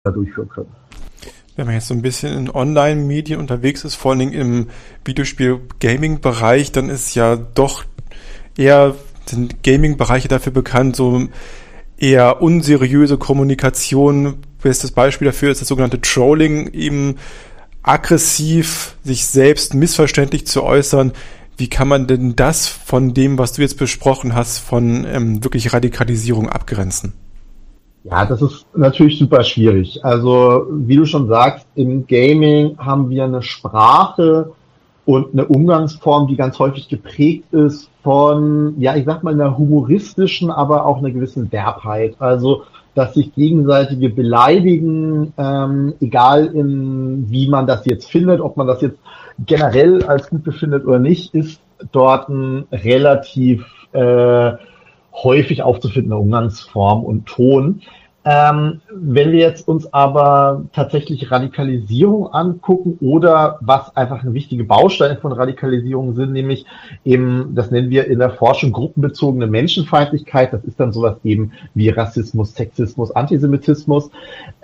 durchführen können. Wenn man jetzt so ein bisschen in Online-Medien unterwegs ist, vor allen Dingen im Videospiel-Gaming-Bereich, dann ist ja doch eher, sind Gaming-Bereiche dafür bekannt, so eher unseriöse Kommunikation. Bestes Beispiel dafür ist das sogenannte Trolling, eben aggressiv sich selbst missverständlich zu äußern. Wie kann man denn das von dem, was du jetzt besprochen hast, von wirklich Radikalisierung abgrenzen? Ja, das ist natürlich super schwierig. Also, wie du schon sagst, im Gaming haben wir eine Sprache und eine Umgangsform, die ganz häufig geprägt ist von, ja, ich sag mal, einer humoristischen, aber auch einer gewissen Derbheit. Also, dass sich gegenseitige beleidigen, egal wie man das jetzt findet, ob man das jetzt generell als gut befindet oder nicht, ist dort ein relativ häufig aufzufindender Umgangsform und Ton. Wenn wir jetzt uns aber tatsächlich Radikalisierung angucken oder was einfach eine wichtige Bausteine von Radikalisierung sind, nämlich eben, das nennen wir in der Forschung gruppenbezogene Menschenfeindlichkeit, das ist dann sowas eben wie Rassismus, Sexismus, Antisemitismus,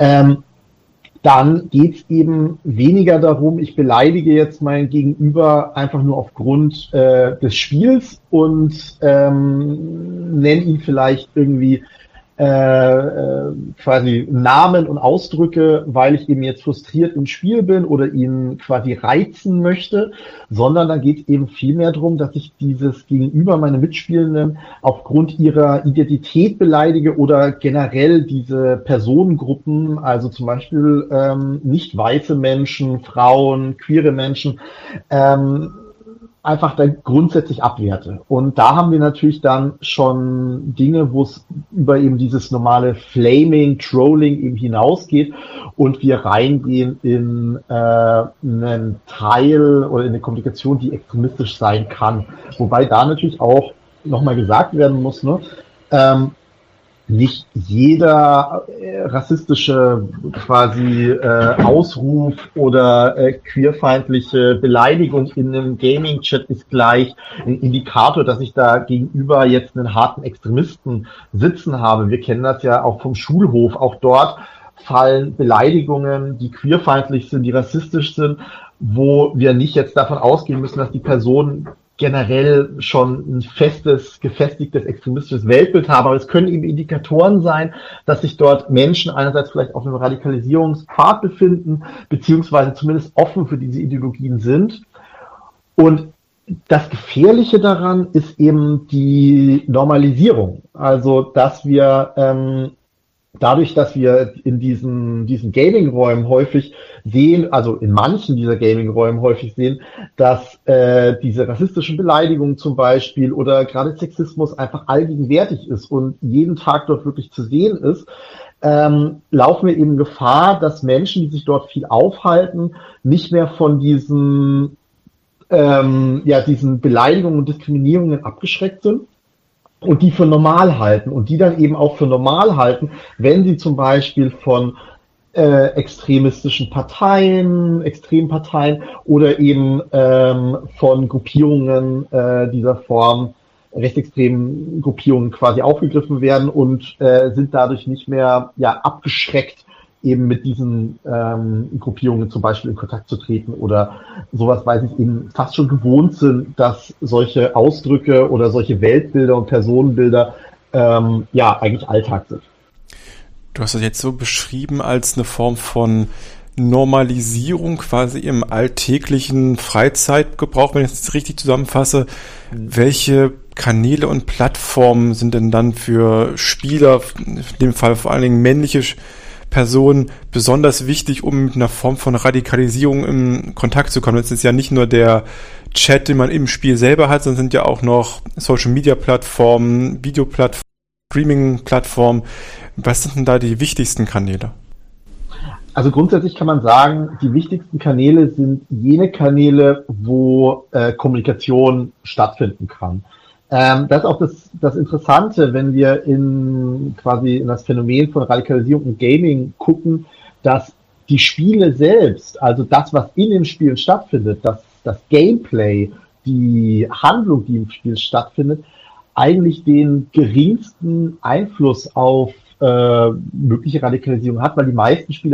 dann geht's eben weniger darum, ich beleidige jetzt mein Gegenüber einfach nur aufgrund des Spiels und nenne ihn vielleicht irgendwie quasi Namen und Ausdrücke, weil ich eben jetzt frustriert im Spiel bin oder ihn quasi reizen möchte, sondern dann geht es eben viel mehr darum, dass ich dieses Gegenüber, meine Mitspielenden, aufgrund ihrer Identität beleidige oder generell diese Personengruppen, also zum Beispiel nicht weiße Menschen, Frauen, queere Menschen, einfach dann grundsätzlich abwerte. Und da haben wir natürlich dann schon Dinge, wo es über eben dieses normale Flaming, Trolling eben hinausgeht und wir reingehen in einen Teil oder in eine Kommunikation, die extremistisch sein kann. Wobei da natürlich auch nochmal gesagt werden muss, ne, nicht jeder rassistische quasi Ausruf oder queerfeindliche Beleidigung in einem Gaming-Chat ist gleich ein Indikator, dass ich da gegenüber jetzt einen harten Extremisten sitzen habe. Wir kennen das ja auch vom Schulhof. Auch dort fallen Beleidigungen, die queerfeindlich sind, die rassistisch sind, wo wir nicht jetzt davon ausgehen müssen, dass die Person generell schon ein gefestigtes extremistisches Weltbild haben, aber es können eben Indikatoren sein, dass sich dort Menschen einerseits vielleicht auf einem Radikalisierungspfad befinden, beziehungsweise zumindest offen für diese Ideologien sind. Und das Gefährliche daran ist eben die Normalisierung. Also, dass wir dadurch, dass wir in diesen Gaming-Räumen häufig sehen, also in manchen dieser Gaming-Räumen häufig sehen, dass diese rassistischen Beleidigungen zum Beispiel oder gerade Sexismus einfach allgegenwärtig ist und jeden Tag dort wirklich zu sehen ist, laufen wir eben Gefahr, dass Menschen, die sich dort viel aufhalten, nicht mehr von diesen Beleidigungen und Diskriminierungen abgeschreckt sind und die für normal halten und die dann eben auch für normal halten, wenn sie zum Beispiel von extremistischen Parteien, Extremparteien oder eben von Gruppierungen dieser Form, rechtsextremen Gruppierungen quasi aufgegriffen werden und sind dadurch nicht mehr abgeschreckt, eben mit diesen Gruppierungen zum Beispiel in Kontakt zu treten oder sowas, weil sie eben fast schon gewohnt sind, dass solche Ausdrücke oder solche Weltbilder und Personenbilder eigentlich Alltag sind. Du hast das jetzt so beschrieben als eine Form von Normalisierung quasi im alltäglichen Freizeitgebrauch, wenn ich es richtig zusammenfasse. Welche Kanäle und Plattformen sind denn dann für Spieler, in dem Fall vor allen Dingen männliche Personen, besonders wichtig, um mit einer Form von Radikalisierung in Kontakt zu kommen? Das ist ja nicht nur der Chat, den man im Spiel selber hat, sondern sind ja auch noch Social-Media-Plattformen, Videoplattformen, Streaming-Plattformen. Was sind denn da die wichtigsten Kanäle? Also grundsätzlich kann man sagen, die wichtigsten Kanäle sind jene Kanäle, wo Kommunikation stattfinden kann. Das ist auch das Interessante, wenn wir in das Phänomen von Radikalisierung und Gaming gucken, dass die Spiele selbst, also das, was in den Spielen stattfindet, das Gameplay, die Handlung, die im Spiel stattfindet, eigentlich den geringsten Einfluss auf mögliche Radikalisierung hat, weil die meisten Spiele